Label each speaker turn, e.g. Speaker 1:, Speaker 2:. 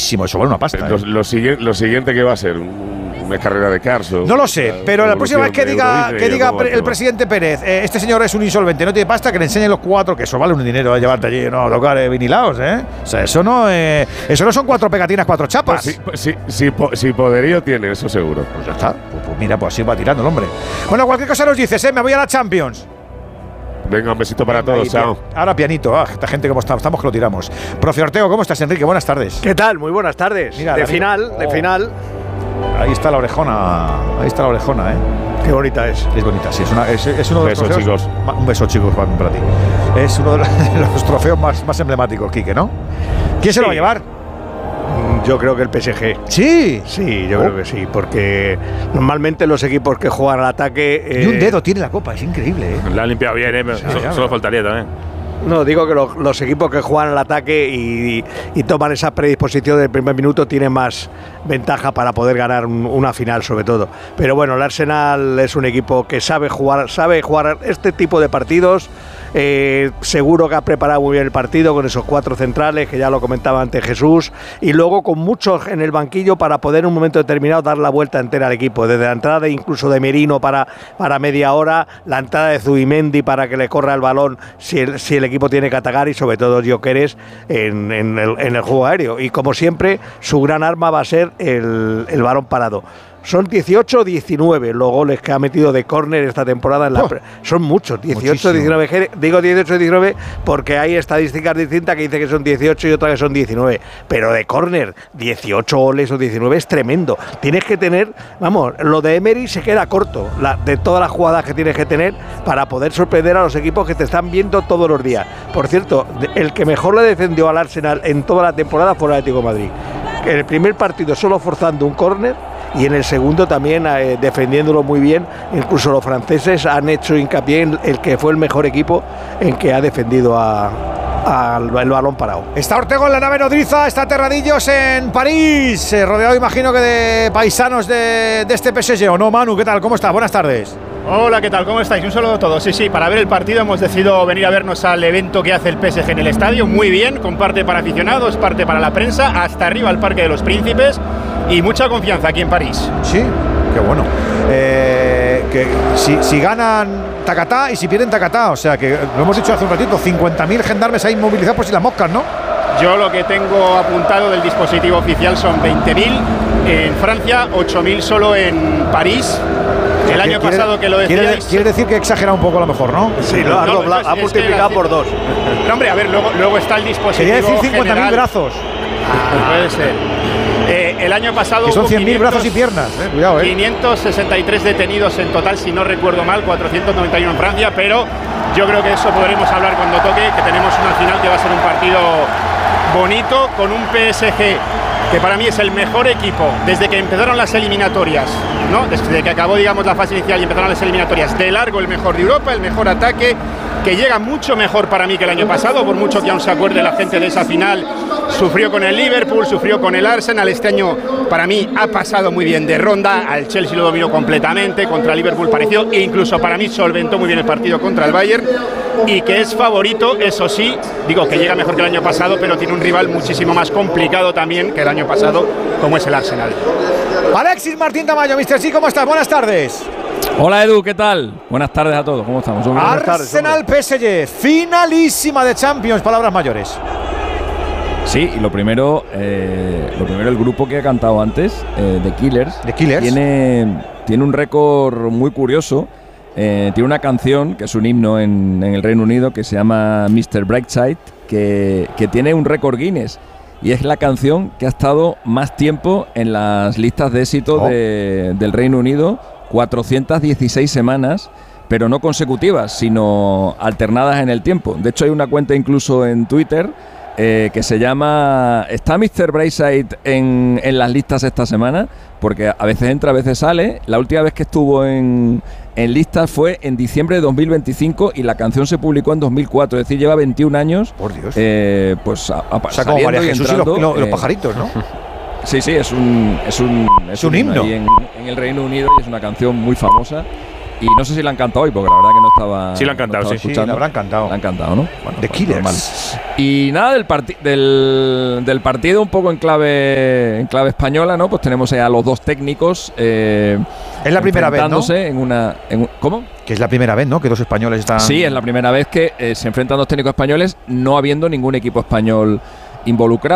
Speaker 1: muchísimo, eso vale una pasta.
Speaker 2: Lo siguiente que va a ser una carrera de cars.
Speaker 1: No lo sé, pero la próxima vez que diga el presidente Pérez, este señor es un insolvente, no tiene pasta, que le enseñe los 4, que eso vale un dinero de llevarte allí, no, tocar vinilaos, O sea, eso no son 4 pegatinas, 4 chapas.
Speaker 2: Pues sí, poderío tiene, eso seguro.
Speaker 1: Pues ya está, pues mira, pues así va tirando el hombre. Bueno, cualquier cosa nos dices, me voy a la Champions.
Speaker 2: Venga, un besito para todos, chao.
Speaker 1: Ahora pianito, esta gente como estamos que lo tiramos. Profe Ortego, ¿cómo estás, Enrique? Buenas tardes.
Speaker 3: ¿Qué tal? Muy buenas tardes.
Speaker 1: Mira,
Speaker 3: de final.
Speaker 1: Ahí está la orejona,
Speaker 3: Qué bonita es.
Speaker 1: Es bonita, sí, es uno de los trofeos.
Speaker 2: Chicos.
Speaker 1: Un beso, chicos, para ti. Es uno de los trofeos más emblemáticos, Quique, ¿no? ¿Quién se lo va a llevar?
Speaker 3: Yo creo que el PSG.
Speaker 1: ¿Sí?
Speaker 3: Sí, yo creo que sí, porque normalmente los equipos que juegan al ataque…
Speaker 1: Ni un dedo tiene la copa, es increíble,
Speaker 2: La ha limpiado bien, solo faltaría también.
Speaker 3: No, digo que los equipos que juegan al ataque y toman esa predisposición del primer minuto tienen más ventaja para poder ganar una final, sobre todo. Pero bueno, el Arsenal es un equipo que sabe jugar este tipo de partidos. Seguro que ha preparado muy bien el partido con esos 4 centrales, que ya lo comentaba antes Jesús, y luego con muchos en el banquillo para poder en un momento determinado dar la vuelta entera al equipo, desde la entrada incluso de Merino para media hora, la entrada de Zubimendi para que le corra el balón si el equipo tiene que atacar, y sobre todo Gyökeres en el juego aéreo, y como siempre su gran arma va a ser el balón parado. Son 18-19 los goles que ha metido de córner esta temporada. Son muchos, 18-19. Digo 18-19 porque hay estadísticas distintas que dicen que son 18 y otras que son 19. Pero de córner, 18 goles o 19 es tremendo. Tienes que tener, lo de Emery se queda corto, de todas las jugadas que tienes que tener para poder sorprender a los equipos que te están viendo todos los días. Por cierto, el que mejor le defendió al Arsenal en toda la temporada fue el Atlético de Madrid. En el primer partido solo forzando un córner, y en el segundo también defendiéndolo muy bien. Incluso los franceses han hecho hincapié en el que fue el mejor equipo en que ha defendido el balón parado.
Speaker 1: Está Ortego en la nave nodriza, está Terradillos en París, rodeado imagino que de paisanos de este PSG, ¿o no, Manu? ¿Qué tal? ¿Cómo estás? Buenas tardes.
Speaker 4: Hola, ¿qué tal? ¿Cómo estáis? Un saludo a todos. Sí, para ver el partido hemos decidido venir a vernos al evento que hace el PSG en el estadio, muy bien, con parte para aficionados, parte para la prensa, hasta arriba al Parque de los Príncipes, y mucha confianza aquí en París.
Speaker 1: Sí, qué bueno. Que si ganan tacatá y si pierden tacatá, o sea que lo hemos dicho hace un ratito, 50.000 gendarmes ahí movilizados por si las moscas, ¿no?
Speaker 4: Yo lo que tengo apuntado del dispositivo oficial son 20.000 en Francia, 8.000 solo en París. El año pasado que lo decíais…
Speaker 1: Quiere decir que exagera un poco a lo mejor, ¿no?
Speaker 3: Sí, lo ha multiplicado por 2.
Speaker 4: No, hombre, a ver, luego está el dispositivo.
Speaker 1: Quería decir 50.000 brazos.
Speaker 4: Puede ser. El año pasado…
Speaker 1: Que son 100.000 brazos y piernas, cuidado,
Speaker 4: 563 detenidos en total, si no recuerdo mal, 491 en Francia, pero yo creo que eso podremos hablar cuando toque, que tenemos una final que va a ser un partido bonito, con un PSG que para mí es el mejor equipo desde que empezaron las eliminatorias, ¿no? Desde que acabó, digamos, la fase inicial y empezaron las eliminatorias, de largo el mejor de Europa, el mejor ataque, que llega mucho mejor para mí que el año pasado, por mucho que aún se acuerde la gente de esa final. Sufrió con el Liverpool, sufrió con el Arsenal. Este año para mí ha pasado muy bien de ronda. Al Chelsea lo dominó completamente, contra el Liverpool pareció, e incluso para mí solventó muy bien el partido contra el Bayern, y que es favorito, eso sí, digo que llega mejor que el año pasado, pero tiene un rival muchísimo más complicado también que el año pasado, como es el Arsenal.
Speaker 1: Alexis Martín Tamayo, Mr. G, ¿cómo estás? Buenas tardes.
Speaker 5: Hola Edu, ¿qué tal? Buenas tardes a todos, ¿cómo estamos?
Speaker 1: Arsenal PSG, finalísima de Champions, palabras mayores.
Speaker 5: Sí, y lo primero el grupo que he cantado antes, The Killers, tiene un récord muy curioso. Tiene una canción que es un himno en el Reino Unido que se llama Mr. Brightside, que tiene un récord Guinness, y es la canción que ha estado más tiempo en las listas de éxito del Reino Unido, 416 semanas, pero no consecutivas, sino alternadas en el tiempo. De hecho, hay una cuenta incluso en Twitter que se llama ¿Está Mr. Brightside en las listas esta semana? Porque a veces entra, a veces sale. La última vez que estuvo en listas fue en diciembre de 2025 y la canción se publicó en 2004, es decir, lleva 21 años.
Speaker 1: Por Dios.
Speaker 5: Pues
Speaker 1: o sea, como María Jesús y los pajaritos, ¿no?
Speaker 5: Sí, es un
Speaker 1: himno
Speaker 5: ahí en el Reino Unido, y es una canción muy famosa. Y no sé si le han cantado hoy, porque la verdad que no estaba.
Speaker 2: Sí, le han cantado,
Speaker 5: sí, le
Speaker 1: habrán cantado.
Speaker 5: Le han cantado, ¿no?
Speaker 1: Bueno, The Killers.
Speaker 5: Y nada, del partido un poco en clave española, ¿no? Pues tenemos a los dos técnicos.
Speaker 1: Es la primera vez, ¿no?
Speaker 5: ¿Cómo?
Speaker 1: Que es la primera vez, ¿no? Que dos españoles están.
Speaker 5: Sí, es la primera vez que se enfrentan dos técnicos españoles, no habiendo ningún equipo español involucrado.